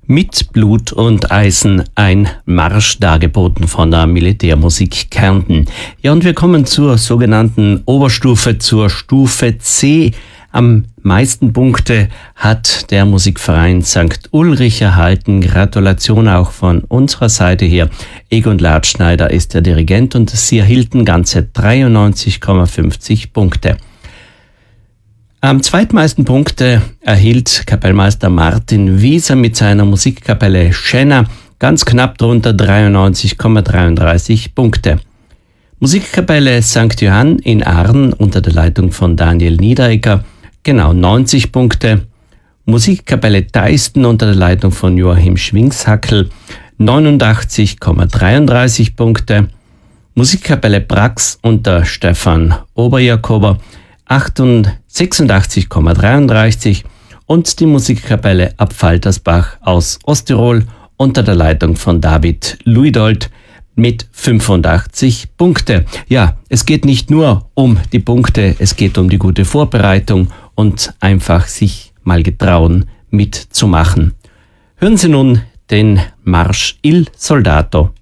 Mit Blut und Eisen ein Marsch dargeboten von der Militärmusik Kärnten. Ja, und wir kommen zur sogenannten Oberstufe, zur Stufe C. Am meisten Punkte hat der Musikverein St. Ulrich erhalten. Gratulation auch von unserer Seite hier. Egon Ladschneider ist der Dirigent und sie erhielten ganze 93,50 Punkte. Am zweitmeisten Punkte erhielt Kapellmeister Martin Wieser mit seiner Musikkapelle Schenna, ganz knapp drunter 93,33 Punkte. Musikkapelle St. Johann in Aarn unter der Leitung von Daniel Niederegger, genau 90 Punkte. Musikkapelle Deisten unter der Leitung von Joachim Schwingshackel, 89,33 Punkte. Musikkapelle Brax unter Stefan Oberjakober, 86,33 und die Musikkapelle Abfaltersbach aus Osttirol unter der Leitung von David Luidold mit 85 Punkte. Ja, es geht nicht nur um die Punkte, es geht um die gute Vorbereitung und einfach sich mal getrauen mitzumachen. Hören Sie nun den Marsch Il Soldato.